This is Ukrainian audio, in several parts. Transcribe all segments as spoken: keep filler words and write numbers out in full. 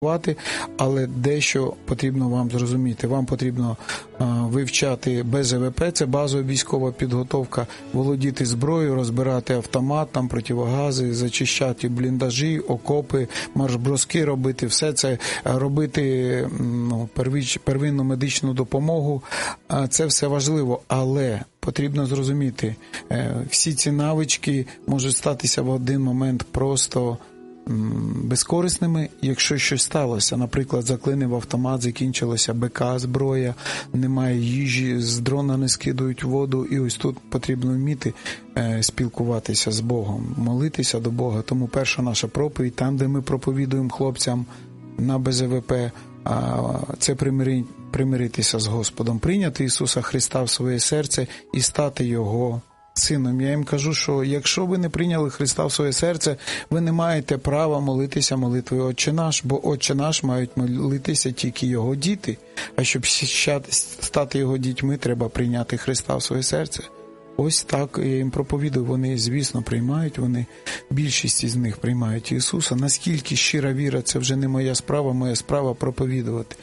але дещо потрібно вам зрозуміти. Вам потрібно а, вивчати Б З В П, це базова військова підготовка, володіти зброєю, розбирати автомат, там противогази, зачищати бліндажі, окопи, марш-броски робити, все це робити, ну, первич, первинну медичну допомогу. А, це все важливо, але потрібно зрозуміти, всі ці навички можуть статися в один момент просто безкорисними, якщо щось сталося. Наприклад, заклинив автомат, закінчилася Б К, зброя, немає їжі, з дрона не скидують воду, і ось тут потрібно вміти е, спілкуватися з Богом, молитися до Бога. Тому перша наша проповідь, там, де ми проповідуємо хлопцям на Б З В П, а, це примири, примиритися з Господом, прийняти Ісуса Христа в своє серце і стати Його сином. Я їм кажу, що якщо ви не прийняли Христа в своє серце, ви не маєте права молитися молитвою «Отче наш», бо «Отче наш» мають молитися тільки Його діти. А щоб стати Його дітьми, треба прийняти Христа в своє серце. Ось так я їм проповідую. Вони, звісно, приймають, вони, більшість із них приймають Ісуса. Наскільки щира віра, це вже не моя справа, моя справа проповідувати.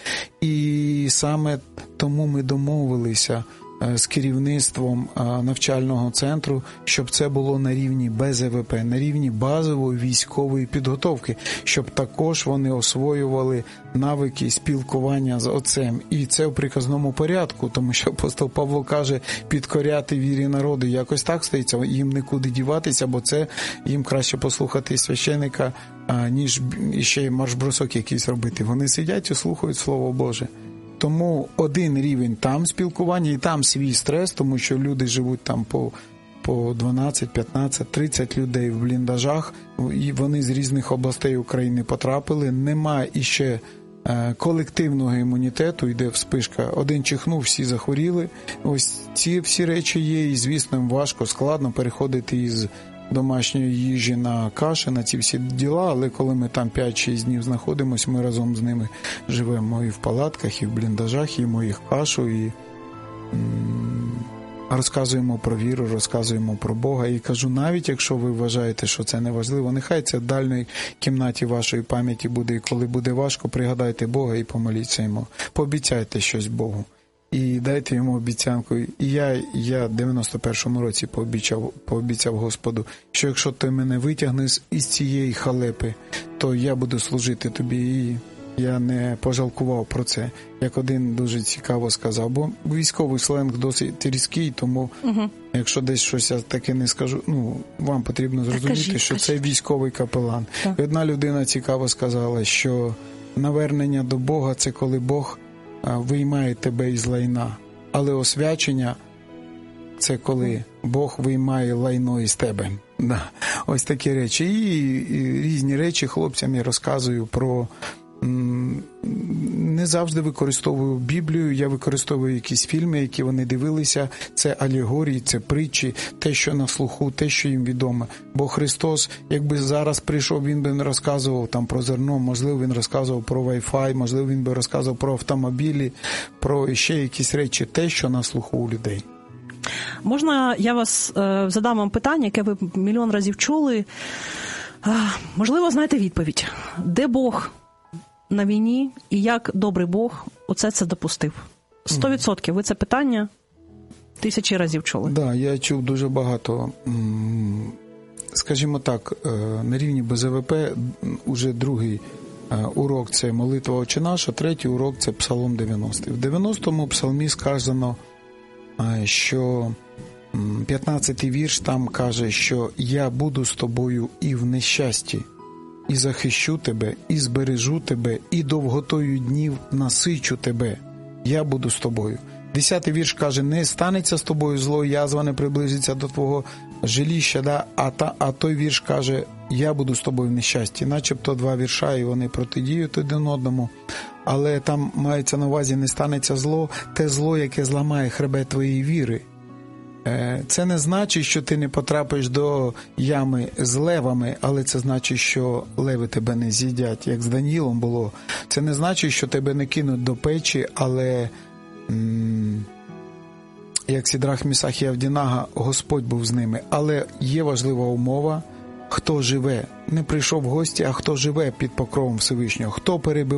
І саме тому ми домовилися з керівництвом навчального центру, щоб це було на рівні Б З В П, на рівні базової військової підготовки, щоб також вони освоювали навики спілкування з Отцем. І це в приказному порядку, тому що апостол Павло каже, підкоряти вірі народу. Якось так стається, їм нікуди діватися, бо це їм краще послухати священика, ніж ще й марш-бросок якийсь робити. Вони сидять і слухають Слово Боже. Тому один рівень там спілкування і там свій стрес, тому що люди живуть там по, по дванадцять, п'ятнадцять, тридцять людей в бліндажах, і вони з різних областей України потрапили. Немає іще е, колективного імунітету, йде вспишка. Один чихнув, всі захворіли. Ось ці всі речі є, і, звісно, їм важко, складно переходити із домашньої їжі на каші, на ці всі діла, але коли ми там п'ять-шість днів знаходимося, ми разом з ними живемо і в палатках, і в бліндажах, їмо їх кашу, і м- розказуємо про віру, розказуємо про Бога. І кажу, навіть якщо ви вважаєте, що це не важливо, нехай це в дальній кімнаті вашої пам'яті буде, і коли буде важко, пригадайте Бога і помоліться йому. Пообіцяйте щось Богу. І дайте йому обіцянку. І я, я в дев'яносто першому році пообіцяв, пообіцяв Господу, що якщо ти мене витягнеш із цієї халепи, то я буду служити тобі. І я не пожалкував про це. Як один дуже цікаво сказав, бо військовий сленг досить різкий, тому угу. якщо десь щось я таке не скажу, ну, вам потрібно зрозуміти, кажіть, що кажіть. Це військовий капелан. Так. І одна людина цікаво сказала, що навернення до Бога – це коли Бог виймає тебе із лайна, але освячення – це коли Бог виймає лайно із тебе. Да. Ось такі речі. І, і різні речі хлопцям я розказую про... Не завжди використовую Біблію, я використовую якісь фільми, які вони дивилися, це алегорії, це притчі, те, що на слуху, те, що їм відомо. Бо Христос, якби зараз прийшов, він би не розказував там про зерно, можливо, він розказував про Wi-Fi, можливо, він би розказував про автомобілі, про ще якісь речі, те, що на слуху у людей. Можна я вас е, задам вам питання, яке ви мільйон разів чули? Е, можливо, знаєте відповідь. Де Бог на війні і як добрий Бог оце це допустив? Сто відсотків ви це питання тисячі разів чули. Так, да, я чув дуже багато. Скажімо так, на рівні Б З В П уже другий урок – це молитва «Отче наш», а третій урок – це Псалом дев'яностий. В дев'яностому псалмі сказано, що п'ятнадцятий вірш там каже, що «Я буду з тобою і в нещасті, і захищу тебе, і збережу тебе, і довготою днів насичу тебе. Я буду з тобою». Десятий вірш каже, не станеться з тобою зло, язва не приблизиться до твого жилища, да? а, та, а той вірш каже, я буду з тобою в нещасті. Начебто два вірша, і вони протидіють один одному. Але там мається на увазі, не станеться зло, те зло, яке зламає хребет твоєї віри. Це не значить, що ти не потрапиш до ями з левами, але це значить, що леви тебе не з'їдять, як з Даніїлом було. Це не значить, що тебе не кинуть до печі, але м- як Сідрах, Місах і Авдінага, Господь був з ними. Але є важлива умова, хто живе, не прийшов в гості, а хто живе під покровом Всевишнього, хто перебиває